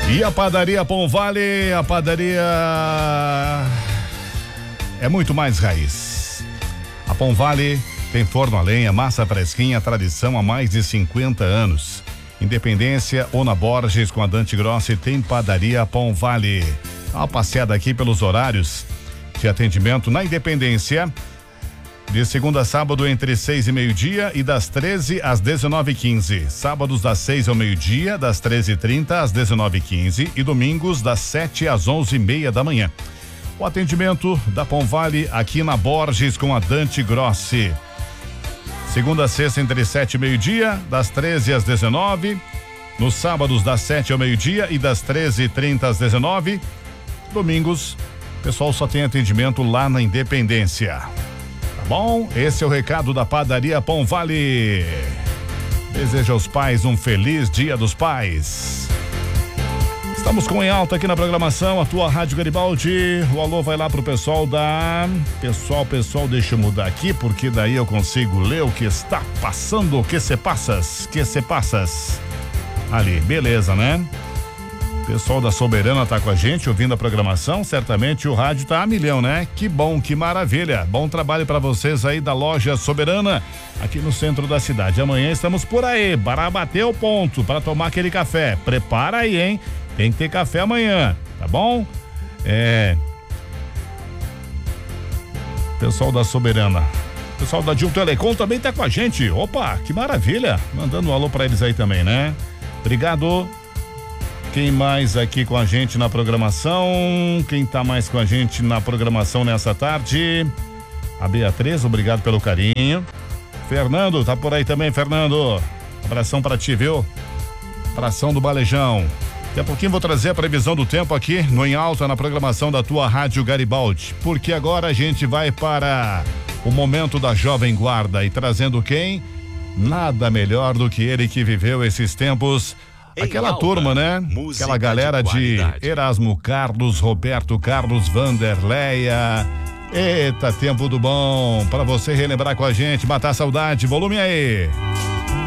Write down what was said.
E a padaria Pão Vale, a padaria é muito mais raiz. A Pão Vale tem forno a lenha, massa fresquinha, tradição há mais de 50 anos. Independência ou na Borges com a Dante Grossi tem padaria Pão Vale. Dá uma passeada aqui pelos horários de atendimento na Independência. De segunda a sábado entre 6 e meio-dia e das 13 às 19h15. Sábados das 6 ao meio-dia, das 13h30 às 19h15 e domingos das 7 às 11h30 da manhã. O atendimento da Pão Vale aqui na Borges com a Dante Grossi. Segunda a sexta entre 7 e meio-dia, das 13 às 19. Nos sábados das 7 ao meio-dia e das 13h30 às 19. Domingos, o pessoal só tem atendimento lá na Independência. Bom, esse é o recado da padaria Pão Vale. Deseja aos pais um feliz Dia dos Pais. Estamos com Em Alta aqui na programação, a tua Rádio Garibaldi. O alô vai lá pro pessoal da... Pessoal, deixa eu mudar aqui, porque daí eu consigo ler o que está passando. Que se passas? Ali, beleza, né? Pessoal da Soberana tá com a gente, ouvindo a programação, certamente o rádio tá a milhão, né? Que bom, que maravilha. Bom trabalho para vocês aí da loja Soberana, aqui no centro da cidade. Amanhã estamos por aí, para bater o ponto, para tomar aquele café. Prepara aí, hein? Tem que ter café amanhã, tá bom? Pessoal da Soberana. Pessoal da Dil Telecom também tá com a gente. Opa, que maravilha. Mandando um alô para eles aí também, né? Obrigado. Quem mais aqui com a gente na programação? Quem tá mais com a gente na programação nessa tarde? A Beatriz, obrigado pelo carinho. Fernando, tá por aí também, Fernando. Abração pra ti, viu? Abração do Balejão. Daqui a pouquinho vou trazer a previsão do tempo aqui no Em Alta na programação da tua Rádio Garibaldi. Porque agora a gente vai para o momento da Jovem Guarda e trazendo quem? Nada melhor do que ele que viveu esses tempos. Aquela turma, né? Aquela galera de Erasmo Carlos, Roberto Carlos, Vanderleia. Eita, tempo do bom. Pra você relembrar com a gente, matar a saudade. Volume aí.